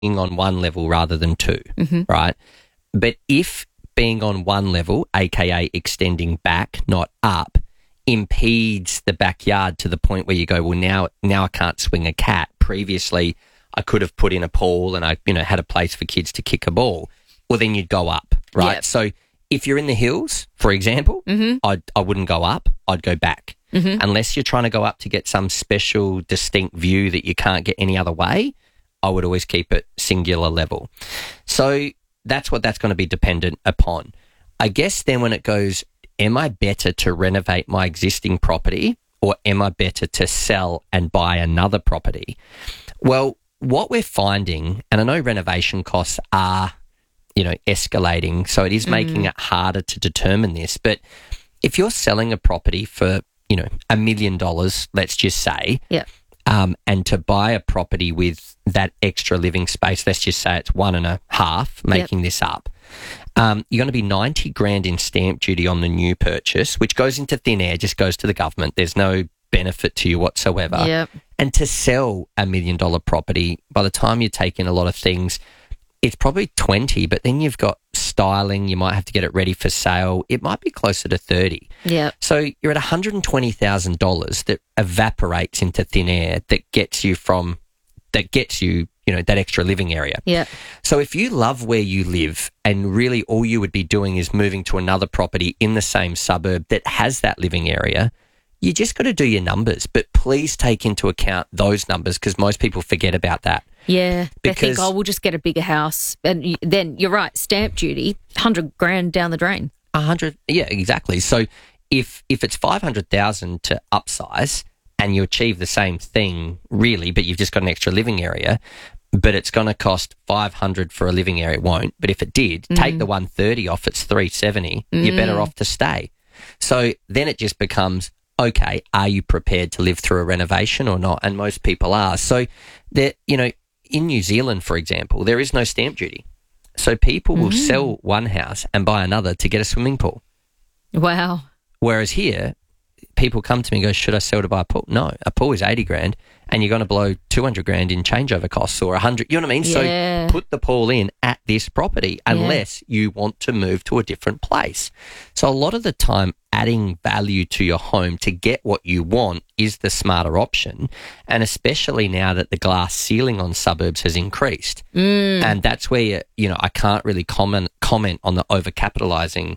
being on one level rather than two, right? But if being on one level, aka extending back, not up, impedes the backyard to the point where you go, well, now I can't swing a cat. Previously, I could have put in a pool and I, had a place for kids to kick a ball. Well, then you'd go up, right? Yep. So if you're in the hills, for example, I wouldn't go up. I'd go back. Unless you're trying to go up to get some special, distinct view that you can't get any other way, I would always keep it singular level. So that's what that's going to be dependent upon. I guess then when it goes, am I better to renovate my existing property or am I better to sell and buy another property? Well, what we're finding, and I know renovation costs are, escalating, so it is making it harder to determine this, but if you're selling a property for, $1 million, let's just say, and to buy a property with that extra living space, let's just say it's 1.5, making this up, you're going to be 90 grand in stamp duty on the new purchase, which goes into thin air, just goes to the government. There's no benefit to you whatsoever. Yep. And to sell $1 million property, by the time you take in a lot of things, it's probably 20, but then you've got styling. You might have to get it ready for sale. It might be closer to 30. Yeah. So you're at $120,000 that evaporates into thin air that gets you, that extra living area. Yeah. So if you love where you live and really all you would be doing is moving to another property in the same suburb that has that living area, you just got to do your numbers. But please take into account those numbers because most people forget about that. Yeah, they Because- think, we'll just get a bigger house. And then you're right, stamp duty, 100 grand down the drain. 100, yeah, exactly. So if it's 500,000 to upsize and you achieve the same thing really, but you've just got an extra living area, but it's going to cost 500 for a living area, it won't. But if it did, take the 130 off, it's 370. You're better off to stay. So then it just becomes, okay, are you prepared to live through a renovation or not? And most people are. So that, in New Zealand, for example, there is no stamp duty. So people will sell one house and buy another to get a swimming pool. Wow. Whereas here, people come to me and go, should I sell to buy a pool? No, a pool is 80 grand and you're going to blow 200 grand in changeover costs or 100. You know what I mean? Yeah. So put the pool in at this property unless you want to move to a different place. So a lot of the time, adding value to your home to get what you want is the smarter option. And especially now that the glass ceiling on suburbs has increased. And that's where, I can't really comment on the overcapitalizing,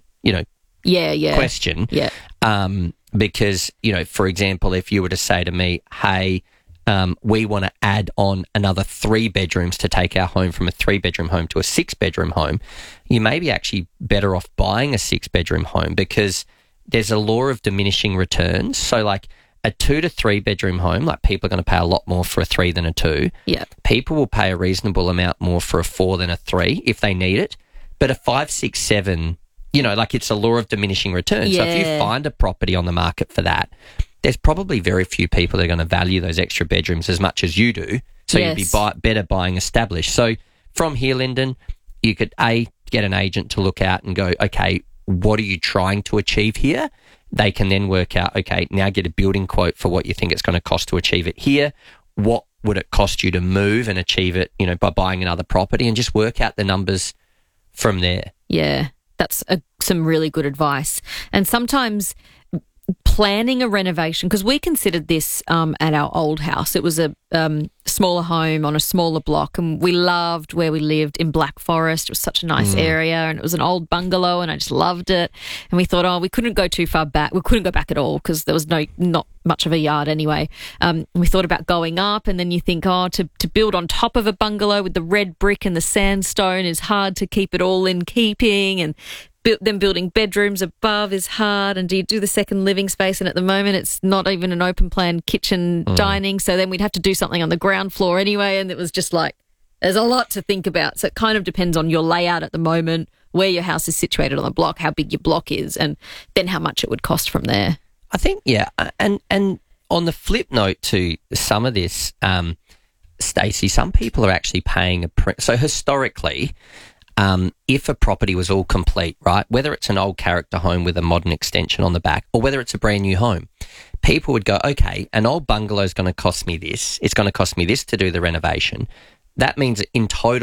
question. Yeah. Because, for example, if you were to say to me, hey, we want to add on another 3 bedrooms to take our home from a 3-bedroom home to a 6-bedroom home, you may be actually better off buying a 6-bedroom home because there's a law of diminishing returns. So like a 2 to 3 bedroom home, like people are going to pay a lot more for a 3 than a 2. Yeah. People will pay a reasonable amount more for a 4 than a 3 if they need it. But a 5, 6, 7, it's a law of diminishing returns. So if you Yeah. find a property on the market for that, there's probably very few people that are going to value those extra bedrooms as much as you do. So you'd be better buying established. So from here, Lyndon, you could get an agent to look out and go, okay, what are you trying to achieve here? They can then work out, okay, now get a building quote for what you think it's going to cost to achieve it here. What would it cost you to move and achieve it, by buying another property and just work out the numbers from there. Yeah, that's some really good advice. And sometimes planning a renovation, because we considered this at our old house. It was a smaller home on a smaller block, and we loved where we lived in Black Forest. It was such a nice area, and it was an old bungalow, and I just loved it. And we thought, we couldn't go too far back. We couldn't go back at all because there was not much of a yard anyway. We thought about going up, and then you think, to build on top of a bungalow with the red brick and the sandstone is hard to keep it all in keeping, and then building bedrooms above is hard, and do you do the second living space? And at the moment, it's not even an open plan kitchen dining, so then we'd have to do something on the ground floor anyway, and it was just like, there's a lot to think about. So it kind of depends on your layout at the moment, where your house is situated on the block, how big your block is, and then how much it would cost from there. I think, yeah, and on the flip note to some of this, Stacey, some people are actually paying so historically, if a property was all complete, right, whether it's an old character home with a modern extension on the back or whether it's a brand new home, people would go, okay, an old bungalow is going to cost me this. It's going to cost me this to do the renovation. that means in total